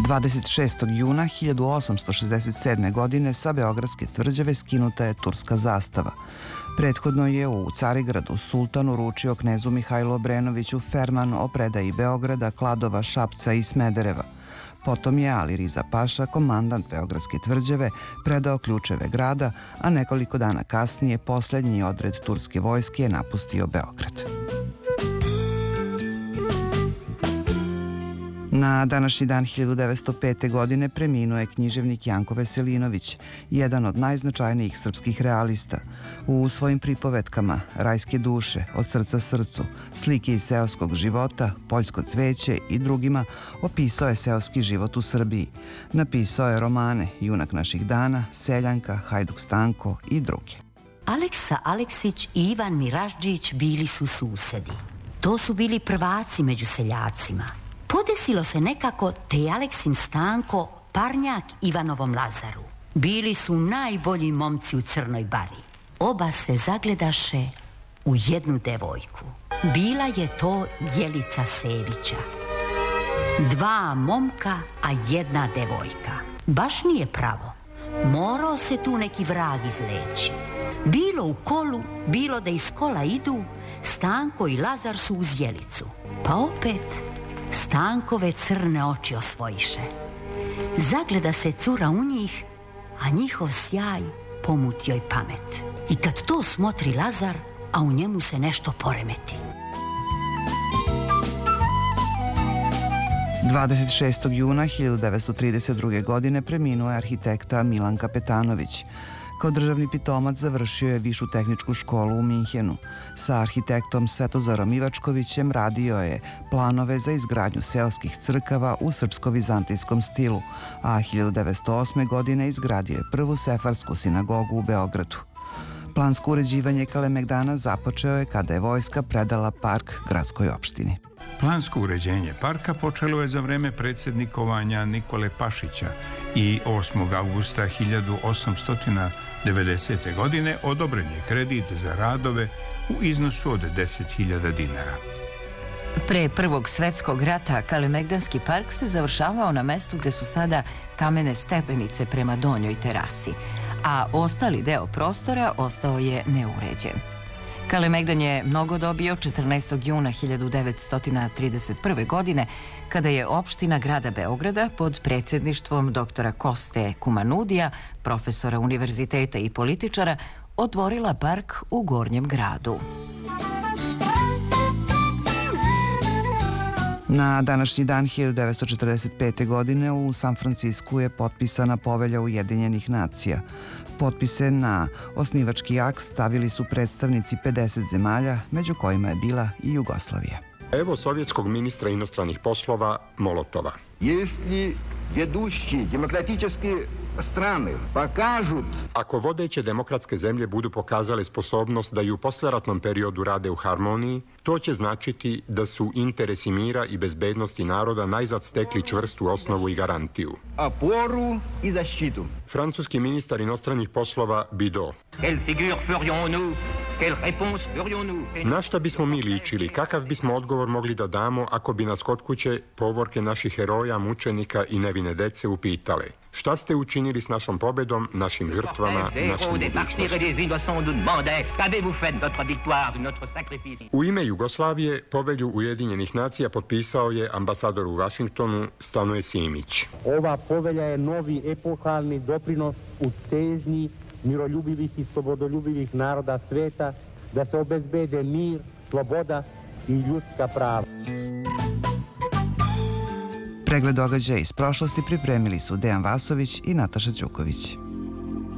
26. juna 1867. godine sa Beogradske tvrđave skinuta je turska zastava. Prethodno je u Carigradu sultan uručio knezu Mihajlu Obrenoviću ferman o predaji Beograda, Kladova, Šapca i Smedereva. Potom je Ali Riza Paša, komandant Beogradske tvrđave, predao ključeve grada, a nekoliko dana kasnije poslednji odred turske vojske je napustio Beograd. Na današnji dan 1905. godine preminuo je književnik Janko Veselinović, jedan od najznačajnijih srpskih realista. U svojim pripovetkama Rajske duše, Od srca srcu, Slike iz seoskog života, Poljsko cveće i drugima opisao je seoski život u Srbiji. Napisao je romane Junak naših dana, Seljanka, Hajduk Stanko i druge. Aleksa Aleksić i Ivan Miraždžić bili su susedi. To su bili prvaci među seljacima. Podesilo se nekako te je Aleksin Stanko parnjak Ivanovom Lazaru. Bili su najbolji momci u Crnoj Bari. Oba se zagledaše u jednu devojku. Bila je to Jelica Sevića. Dva momka, a jedna devojka. Baš nije pravo. Morao se tu neki vrag izleći. Bilo u kolu, bilo da iz kola idu, Stanko i Lazar su uz Jelicu. Pa opet Stankove crne oči osvojiše. Zagleda se cura u njih, a njihov sjaj pomuti joj pamet. I kad to smotri Lazar, a u njemu se nešto poremeti. 26. juna 1932. godine preminuo je arhitekta Milan Kapetanović. Kao državni pitomac završio je Višu tehničku školu u Minhenu. Sa arhitektom Svetozarom Ivačkovićem radio je planove za izgradnju seoskih crkava u srpsko-vizantijskom stilu, a 1908. godine izgradio je prvu sefarsku sinagogu u Beogradu. Plansko uređivanje Kalemegdana započeo je kada je vojska predala park gradskoj opštini. Plansko uređenje parka počelo je za vreme predsjednikovanja Nikole Pašića i 8. augusta 1890. godine odobren je kredit za radove u iznosu od 10.000 dinara. Pre Prvog svetskog rata Kalemegdanski park se završavao na mestu gde su sada kamene stepenice prema donjoj terasi, a ostali deo prostora ostao je neuređen. Kalemegdan je mnogo dobio 14. juna 1931. godine, kada je opština grada Beograda pod predsjedništvom doktora Koste Kumanudija, profesora univerziteta i političara, otvorila park u Gornjem gradu. Na današnji dan 1945. godine u San Francisku je potpisana Povelja Ujedinjenih nacija. Potpise na osnivački akt stavili su predstavnici 50 zemalja, među kojima je bila i Jugoslavija. Evo sovjetskog ministra inostranih poslova Molotova. Если ведущие демократические strane pokažu. Ako vodeće demokratske zemlje budu pokazale sposobnost da i u posleratnom periodu rade u harmoniji, to će značiti da su interesi mira i bezbednosti naroda najzad stekli čvrstu osnovu i garantiju. Oporu i zaštitu. Francuski ministar inostranih poslova Bido. Na šta bismo mi ličili, kakav bismo odgovor mogli da damo ako bi nas kod kuće povorke naših heroja, mučenika i nevine dece upitale? Šta ste učinili s našom pobedom, našim žrtvama, našom budućnošću? U ime Jugoslavije Povelju Ujedinjenih nacija potpisao je ambasador u Vašingtonu Stanoje Simić. Ova povelja je novi epohalni doprinos u težnji miroljubivih i slobodoljubivih naroda sveta da se obezbede mir, sloboda i ljudska prava. Pregled događaja iz prošlosti pripremili su Dejan Vasović i Nataša Đuković.